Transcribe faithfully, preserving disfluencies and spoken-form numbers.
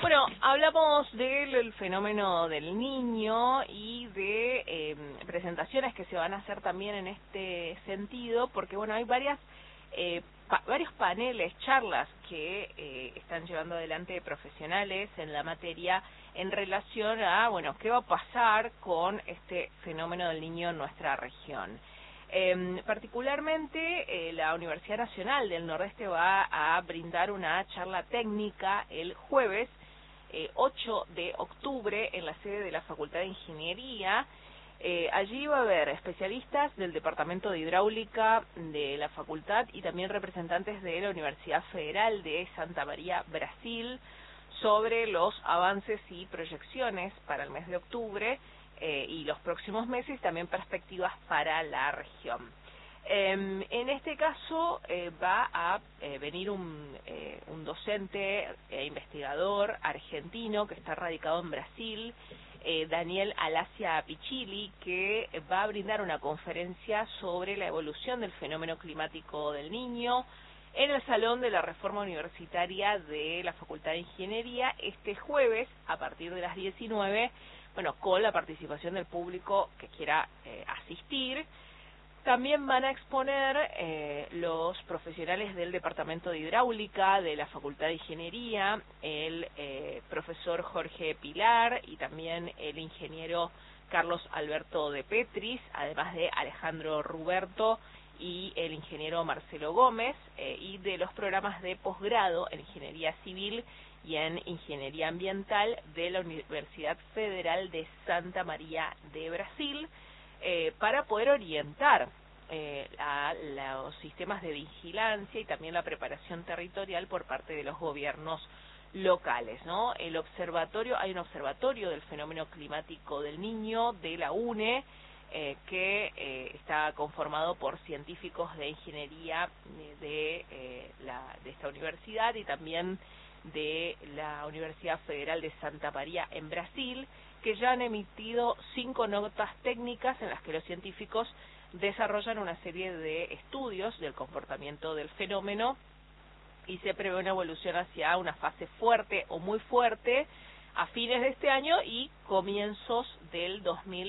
Bueno, hablamos del fenómeno del niño y de eh, presentaciones que se van a hacer también en este sentido, porque bueno, hay varias eh, pa varios paneles, charlas que eh, están llevando adelante profesionales en la materia en relación a, bueno, qué va a pasar con este fenómeno del niño en nuestra región. Eh, particularmente, eh, la Universidad Nacional del Nordeste va a brindar una charla técnica el jueves eh, ocho de octubre en la sede de la Facultad de Ingeniería. Eh, allí va a haber especialistas del Departamento de Hidráulica de la Facultad y también representantes de la Universidad Federal de Santa María, Brasil, sobre los avances y proyecciones para el mes de octubre eh, y los próximos meses, también perspectivas para la región. Eh, en este caso eh, va a eh, venir un, eh, un docente e investigador argentino que está radicado en Brasil, eh, Daniel Alacia Pichili, que va a brindar una conferencia sobre la evolución del fenómeno climático del Niño en el Salón de la Reforma Universitaria de la Facultad de Ingeniería este jueves a partir de las diecinueve, bueno, con la participación del público que quiera eh, asistir. También van a exponer eh, los profesionales del Departamento de Hidráulica de la Facultad de Ingeniería, el eh, profesor Jorge Pilar y también el ingeniero Carlos Alberto de Petris, además de Alejandro Ruberto y el ingeniero Marcelo Gómez, eh, y de los programas de posgrado en Ingeniería Civil y en Ingeniería Ambiental de la Universidad Federal de Santa María de Brasil, Eh, para poder orientar eh, a los sistemas de vigilancia y también la preparación territorial por parte de los gobiernos locales, ¿no? El observatorio, hay un observatorio del fenómeno climático del Niño de la UNE eh, que eh, está conformado por científicos de ingeniería de, eh, la, de esta universidad y también de la Universidad Federal de Santa María en Brasil, que ya han emitido cinco notas técnicas en las que los científicos desarrollan una serie de estudios del comportamiento del fenómeno y se prevé una evolución hacia una fase fuerte o muy fuerte a fines de este año y comienzos del dos mil